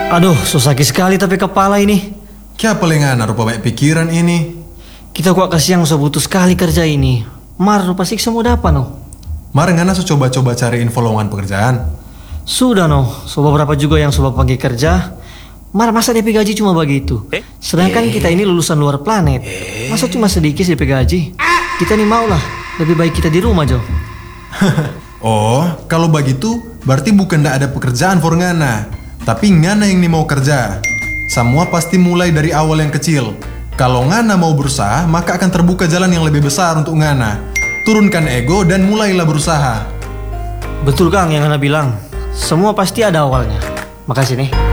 Aduh, so sakit sekali tapi kepala ini. Kya pelengana rupa banyak pikiran ini. Kita kok kasihan so butuh sekali kerja ini. Mar, rupa siksa mau dapat no. Mar ngana so coba-coba cari info lowongan pekerjaan. Sudah no, so beberapa juga yang sobat pergi kerja. Mar, masa DP gaji cuma begitu? Sedangkan kita ini lulusan luar planet. Masa cuma sedikit DP gaji? Kita nih mau lah, lebih baik kita di rumah Jo. Oh, kalau begitu berarti bukan ndak ada pekerjaan for ngana. Tapi ngana yang nih mau kerja. Semua pasti mulai dari awal yang kecil. Kalau ngana mau berusaha, maka akan terbuka jalan yang lebih besar untuk ngana. Turunkan ego dan mulailah berusaha. Betul Kang yang Ana bilang. Semua pasti ada awalnya. Makasih nih.